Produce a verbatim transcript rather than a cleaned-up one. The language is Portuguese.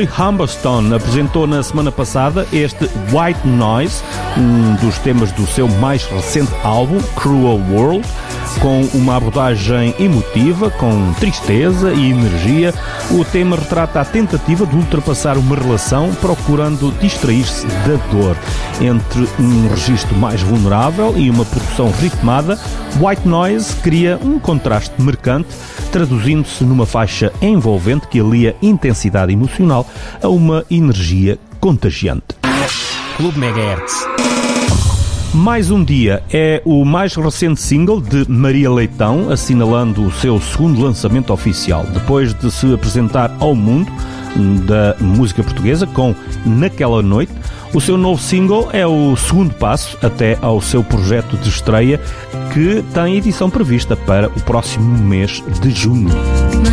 Shirley Humberstone apresentou na semana passada este White Noise, um dos temas do seu mais recente álbum, Cruel World, com uma abordagem emotiva, com tristeza e energia. O tema retrata a tentativa de ultrapassar uma relação procurando distrair-se da dor. Entre um registro mais vulnerável e uma produção ritmada, White Noise cria um contraste marcante, traduzindo-se numa faixa envolvente que alia intensidade emocional a uma energia contagiante. Clube Megahertz. Mais um Dia é o mais recente single de Maria Leitão, assinalando o seu segundo lançamento oficial, depois de se apresentar ao mundo da música portuguesa com Naquela Noite. O seu novo single é o segundo passo até ao seu projeto de estreia, que tem edição prevista para o próximo mês de junho.